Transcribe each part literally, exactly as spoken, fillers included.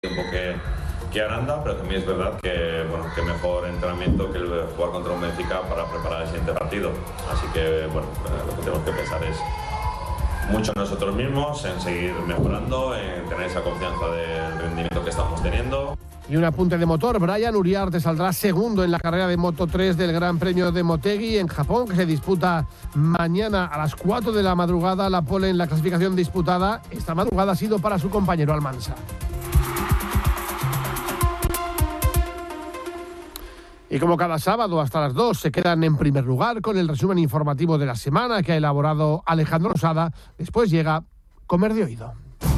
tiempo que, que Aranda, pero también es verdad que, bueno, que mejor entrenamiento que el jugar contra un Benfica para preparar el siguiente partido. Así que, bueno, lo que tenemos que pensar es mucho en nosotros mismos, en seguir mejorando, en tener esa confianza del rendimiento que estamos teniendo. Y un apunte de motor, Brian Uriarte saldrá segundo en la carrera de Moto tres del Gran Premio de Motegi en Japón, que se disputa mañana a las cuatro de la madrugada. La pole en la clasificación disputada esta madrugada ha sido para su compañero Almansa. Y como cada sábado hasta las dos se quedan en primer lugar con el resumen informativo de la semana que ha elaborado Alejandro Rosada. Después llega Comer de Oído.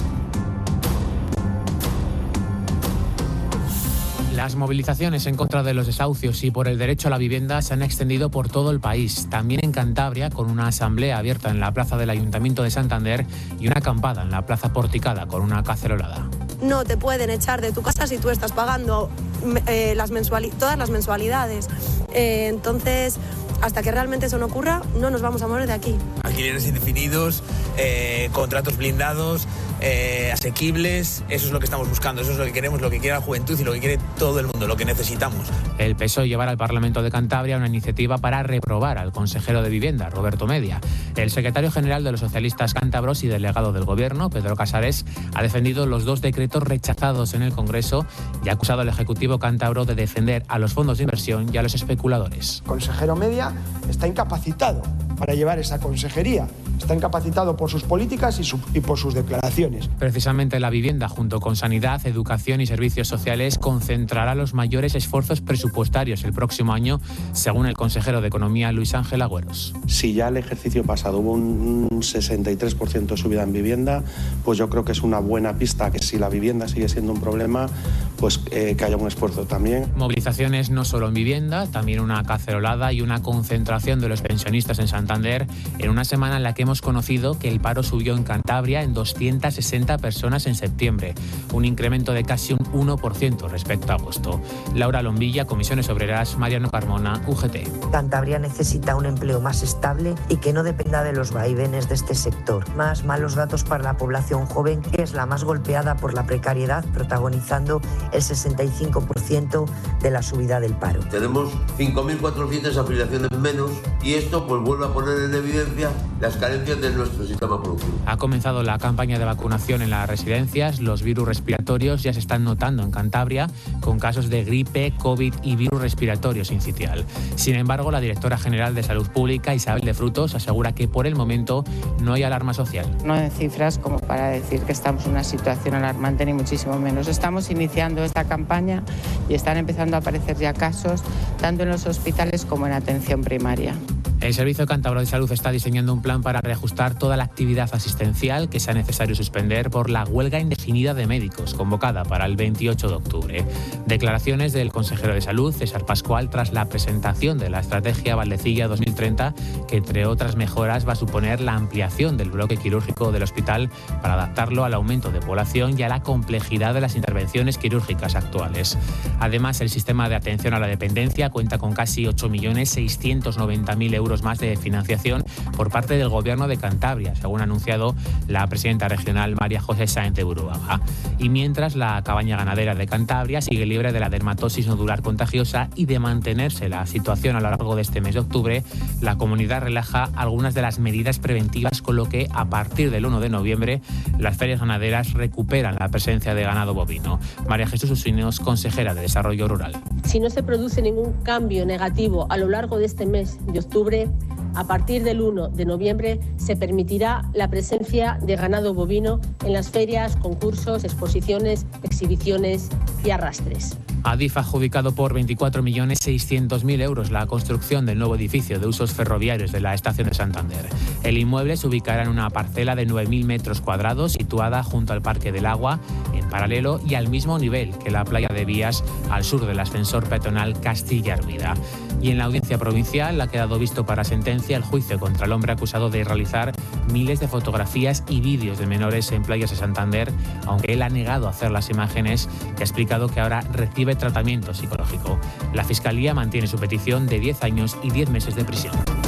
Las movilizaciones en contra de los desahucios y por el derecho a la vivienda se han extendido por todo el país, también en Cantabria, con una asamblea abierta en la plaza del Ayuntamiento de Santander y una acampada en la plaza Porticada con una cacerolada. No te pueden echar de tu casa si tú estás pagando eh, las mensuali- todas las mensualidades. Eh, entonces, hasta que realmente eso no ocurra, no nos vamos a mover de aquí. Alquileres indefinidos, eh, contratos blindados, eh, asequibles, eso es lo que estamos buscando, eso es lo que queremos, lo que quiere la juventud y lo que quiere todo el mundo, lo que necesitamos. El P S O E llevará al Parlamento de Cantabria una iniciativa para reprobar al consejero de Vivienda, Roberto Media. El secretario general de los socialistas cántabros y delegado del Gobierno, Pedro Casares, ha defendido los dos decretos rechazados en el Congreso y ha acusado al Ejecutivo cántabro de defender a los fondos de inversión y a los especuladores. El consejero Media está incapacitado para llevar esa consejería. Está incapacitado por sus políticas y, su, y por sus declaraciones. Precisamente la vivienda, junto con sanidad, educación y servicios sociales, concentrará los mayores esfuerzos presupuestarios el próximo año, según el consejero de Economía, Luis Ángel Agüeros. Si ya el ejercicio pasado hubo un sesenta y tres por ciento de subida en vivienda, pues yo creo que es una buena pista que si la vivienda sigue siendo un problema, pues eh, que haya un esfuerzo también. Movilizaciones no solo en vivienda, también una cacerolada y una concentración de los pensionistas en Santander en una semana en la que hemos conocido que el paro subió en Cantabria en doscientas sesenta personas en septiembre, un incremento de casi un uno por ciento respecto a agosto. Laura Lombilla, Comisiones Obreras, Mariano Carmona, U G T. Cantabria necesita un empleo más estable y que no dependa de los vaivenes de este sector. Más malos datos para la población joven, que es la más golpeada por la precariedad, protagonizando el sesenta y cinco por ciento de la subida del paro. Tenemos cinco mil cuatrocientas afiliaciones menos y esto pues vuelve a poner en evidencia las carencias de nuestro sistema productivo. Ha comenzado la campaña de vacunación en las residencias. Los virus respiratorios ya se están notando en Cantabria, con casos de gripe, COVID y virus respiratorio sincitial. Sin embargo, la directora general de Salud Pública, Isabel de Frutos, asegura que por el momento no hay alarma social. No hay cifras como para decir que estamos en una situación alarmante, ni muchísimo menos. Estamos iniciando esta campaña y están empezando a aparecer ya casos, tanto en los hospitales como en atención primaria. El Servicio Cántabro de Salud está diseñando un plan para reajustar toda la actividad asistencial que sea necesario suspender por la huelga indefinida de médicos convocada para el veintiocho de octubre. Declaraciones del consejero de Salud, César Pascual, tras la presentación de la Estrategia Valdecilla dos mil treinta, que entre otras mejoras va a suponer la ampliación del bloque quirúrgico del hospital para adaptarlo al aumento de población y a la complejidad de las intervenciones quirúrgicas actuales. Además, el sistema de atención a la dependencia cuenta con casi ocho millones seiscientos noventa mil euros más de financiación por parte del Gobierno de Cantabria, según ha anunciado la presidenta regional María José Sáenz de Buruaga. Y mientras, la cabaña ganadera de Cantabria sigue libre de la dermatosis nodular contagiosa y de mantenerse la situación a lo largo de este mes de octubre, la comunidad relaja algunas de las medidas preventivas, con lo que a partir del uno de noviembre las ferias ganaderas recuperan la presencia de ganado bovino. María Jesús Usinos, consejera de Desarrollo Rural. Si no se produce ningún cambio negativo a lo largo de este mes de octubre, a partir del uno de noviembre se permitirá la presencia de ganado bovino en las ferias, concursos, exposiciones, exhibiciones y arrastres. Adif ha adjudicado por veinticuatro millones seiscientos mil euros la construcción del nuevo edificio de usos ferroviarios de la estación de Santander. El inmueble se ubicará en una parcela de nueve mil metros cuadrados situada junto al Parque del Agua, en paralelo y al mismo nivel que la playa de Vías, al sur del ascensor peatonal Castilla Hermida. Y en la audiencia provincial ha quedado visto para sentencia el juicio contra el hombre acusado de realizar miles de fotografías y vídeos de menores en playas de Santander, aunque él ha negado hacer las imágenes y ha explicado que ahora recibe tratamiento psicológico. La Fiscalía mantiene su petición de diez años y diez meses de prisión.